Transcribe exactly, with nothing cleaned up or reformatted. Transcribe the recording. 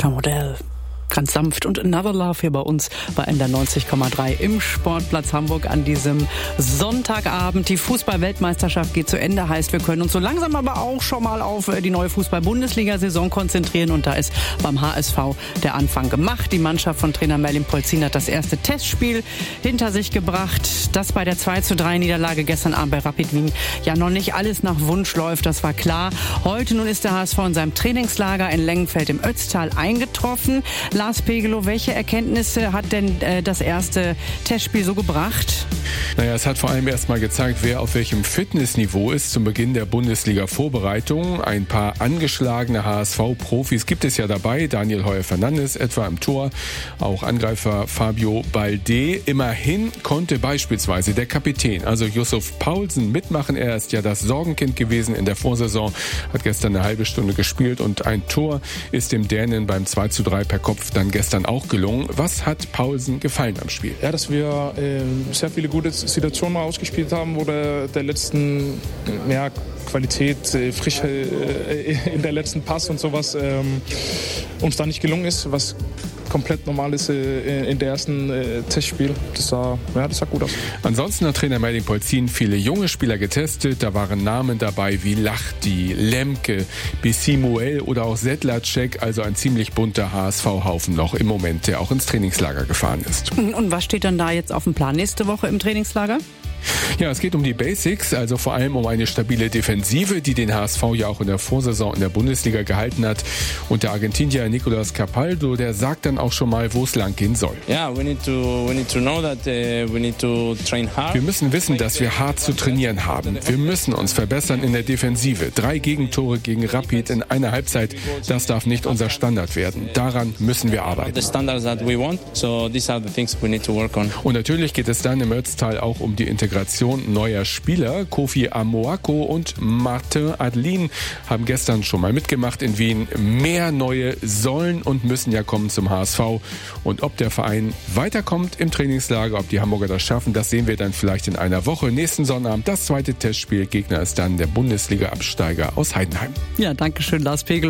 Tom Odell. Ganz sanft und Another Love hier bei uns bei N D R neunzig Komma drei im Sportplatz Hamburg an diesem Sonntagabend. Die Fußball-Weltmeisterschaft geht zu Ende, heißt, wir können uns so langsam aber auch schon mal auf die neue Fußball-Bundesliga-Saison konzentrieren und da ist beim H S V der Anfang gemacht. Die Mannschaft von Trainer Merlin Polzin hat das erste Testspiel hinter sich gebracht. Dass bei der zwei zu drei Niederlage gestern Abend bei Rapid Wien ja noch nicht alles nach Wunsch läuft, das war klar. Heute nun ist der H S V in seinem Trainingslager in Lengenfeld im Ötztal eingetroffen. Lars Pegelow, welche Erkenntnisse hat denn äh, das erste Testspiel so gebracht? Naja, es hat vor allem erst mal gezeigt, wer auf welchem Fitnessniveau ist zum Beginn der Bundesliga-Vorbereitung. Ein paar angeschlagene H S V-Profis gibt es ja dabei. Daniel Heuer-Fernandes etwa im Tor, auch Angreifer Fabio Balde. Immerhin konnte beispielsweise der Kapitän, also Yusuf Paulsen, mitmachen. Er ist ja das Sorgenkind gewesen in der Vorsaison, hat gestern eine halbe Stunde gespielt und ein Tor ist dem Dänen beim zwei zu drei per Kopf dann gestern auch gelungen. Was hat Paulsen gefallen am Spiel? Ja, dass wir äh, sehr viele gute Situationen mal ausgespielt haben, wo der, der letzten ja, Qualität, äh, Frische äh, in der letzten Pass und sowas ähm, uns da nicht gelungen ist, was komplett normal ist äh, in der ersten äh, Testspiel. Das sah, ja, das sah gut aus. Ansonsten hat Trainer Merlin Polzin viele junge Spieler getestet. Da waren Namen dabei wie Lachti, Lemke, Bisimuel oder auch Sedlacek. Also ein ziemlich bunter H S V-Haufen noch im Moment, der auch ins Trainingslager gefahren ist. Und was steht dann da jetzt auf dem Plan nächste Woche im Trainingslager? Ja, es geht um die Basics, also vor allem um eine stabile Defensive, die den H S V ja auch in der Vorsaison in der Bundesliga gehalten hat. Und der Argentinier Nicolas Capaldo, der sagt dann auch schon mal, wo es lang gehen soll. Yeah, we need to, we need to know that, uh, we need to train hard. Wir müssen wissen, dass wir hart zu trainieren haben. Wir müssen uns verbessern in der Defensive. Drei Gegentore gegen Rapid in einer Halbzeit, das darf nicht unser Standard werden. Daran müssen wir arbeiten. The standards that we want, so these are the things we need to work on. Und natürlich geht es dann im Ötztal auch um die Integration neuer Spieler. Kofi Amoako und Martin Adelin haben gestern schon mal mitgemacht in Wien. Mehr neue sollen und müssen ja kommen zum H S V. Und ob der Verein weiterkommt im Trainingslager, ob die Hamburger das schaffen, das sehen wir dann vielleicht in einer Woche. Nächsten Sonnabend das zweite Testspiel. Gegner ist dann der Bundesliga-Absteiger aus Heidenheim. Ja, danke schön, Lars Pegelow.